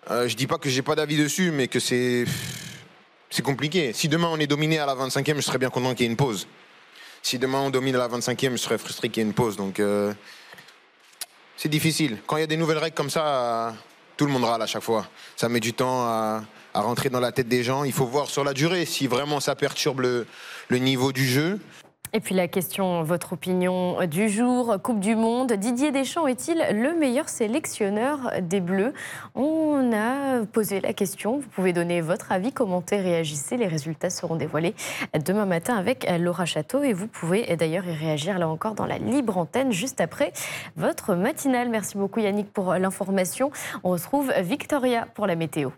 Je dis pas que j'ai pas d'avis dessus, mais que c'est compliqué. Si demain on est dominé à la 25e, je serais bien content qu'il y ait une pause. Si demain on domine à la 25e, je serais frustré qu'il y ait une pause. Donc c'est difficile. Quand il y a des nouvelles règles comme ça, tout le monde râle à chaque fois. Ça met du temps à rentrer dans la tête des gens. Il faut voir sur la durée si vraiment ça perturbe le niveau du jeu. Et puis la question, votre opinion du jour, Coupe du Monde. Didier Deschamps est-il le meilleur sélectionneur des Bleus? On a posé la question. Vous pouvez donner votre avis, commenter, réagissez. Les résultats seront dévoilés demain matin avec Laura Château. Et vous pouvez d'ailleurs y réagir là encore dans la libre antenne juste après votre matinale. Merci beaucoup Yannick pour l'information. On retrouve Victoria pour la météo.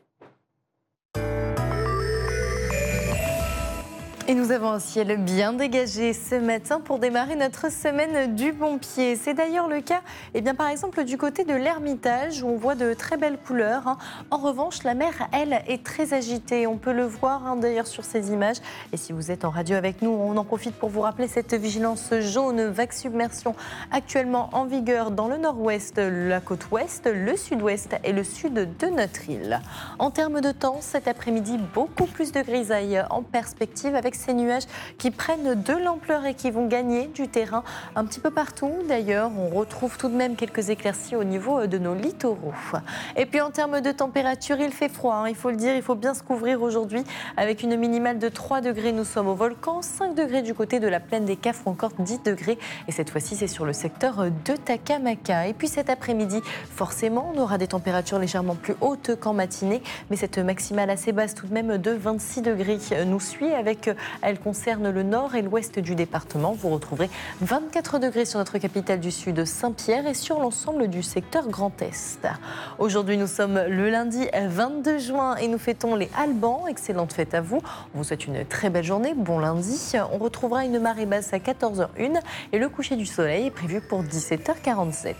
Et nous avons un ciel bien dégagé ce matin pour démarrer notre semaine du bon pied. C'est d'ailleurs le cas, par exemple, du côté de l'Ermitage où on voit de très belles couleurs. En revanche, la mer, elle, est très agitée. On peut le voir d'ailleurs sur ces images. Et si vous êtes en radio avec nous, on en profite pour vous rappeler cette vigilance jaune, vague submersion, actuellement en vigueur dans le nord-ouest, la côte ouest, le sud-ouest et le sud de notre île. En termes de temps, cet après-midi, beaucoup plus de grisaille en perspective avec ces nuages qui prennent de l'ampleur et qui vont gagner du terrain un petit peu partout. D'ailleurs, on retrouve tout de même quelques éclaircies au niveau de nos littoraux. Et puis en termes de température, il fait froid, il faut le dire, il faut bien se couvrir aujourd'hui avec une minimale de 3 degrés. Nous sommes au volcan, 5 degrés du côté de la plaine des Cafres ou encore 10 degrés. Et cette fois-ci, c'est sur le secteur de Takamaka. Et puis cet après-midi, forcément, on aura des températures légèrement plus hautes qu'en matinée, mais cette maximale assez basse tout de même de 26 degrés nous suit avec... Elle concerne le nord et l'ouest du département. Vous retrouverez 24 degrés sur notre capitale du Sud, Saint-Pierre, et sur l'ensemble du secteur Grand Est. Aujourd'hui, nous sommes le lundi 22 juin et nous fêtons les Albans. Excellente fête à vous. On vous souhaite une très belle journée. Bon lundi. On retrouvera une marée basse à 14h01 et le coucher du soleil est prévu pour 17h47.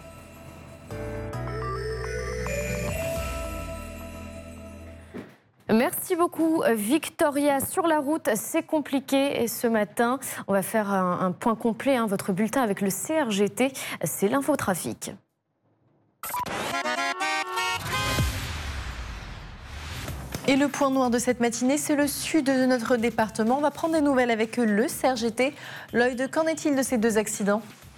Merci beaucoup Victoria. Sur la route, c'est compliqué et ce matin, on va faire un point complet, votre bulletin avec le CRGT, c'est l'infotrafic. Et le point noir de cette matinée, c'est le sud de notre département. On va prendre des nouvelles avec le CRGT. Lloyd, qu'en est-il de ces deux accidents ?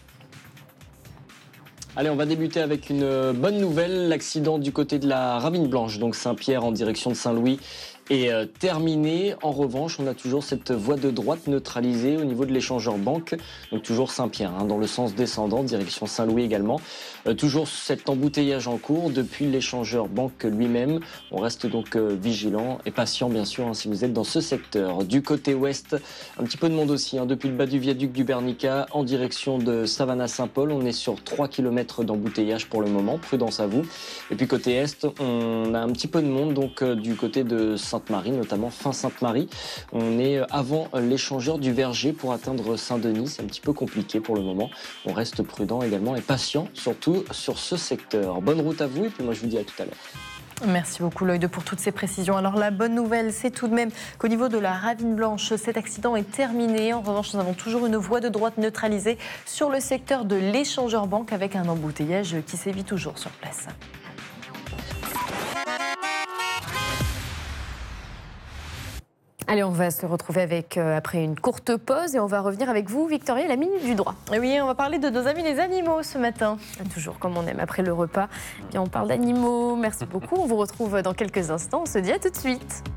Allez, on va débuter avec une bonne nouvelle. L'accident du côté de la Ravine Blanche, donc Saint-Pierre en direction de Saint-Louis, est terminé. En revanche, on a toujours cette voie de droite neutralisée au niveau de l'échangeur banque, donc toujours Saint-Pierre, dans le sens descendant, direction Saint-Louis également. Toujours cet embouteillage en cours depuis l'échangeur banque lui-même. On reste donc vigilant et patient, bien sûr, si vous êtes dans ce secteur. Du côté ouest, un petit peu de monde aussi, depuis le bas du viaduc du Bernica en direction de Savannah-Saint-Paul. On est sur 3 km d'embouteillage pour le moment, prudence à vous. Et puis côté est, on a un petit peu de monde, donc du côté de Sainte-Marie, notamment fin Sainte-Marie. On est avant l'échangeur du Verger pour atteindre Saint-Denis. C'est un petit peu compliqué pour le moment. On reste prudent également et patient, surtout sur ce secteur. Bonne route à vous et puis moi je vous dis à tout à l'heure. Merci beaucoup Lloyd pour toutes ces précisions. Alors la bonne nouvelle, c'est tout de même qu'au niveau de la Ravine Blanche, cet accident est terminé. En revanche, nous avons toujours une voie de droite neutralisée sur le secteur de l'échangeur banque avec un embouteillage qui sévit toujours sur place. Allez, on va se retrouver après une courte pause et on va revenir avec vous, Victoria, la minute du droit. Et oui, on va parler de nos amis les animaux ce matin. Toujours comme on aime après le repas. On parle d'animaux. Merci beaucoup. On vous retrouve dans quelques instants. On se dit à tout de suite.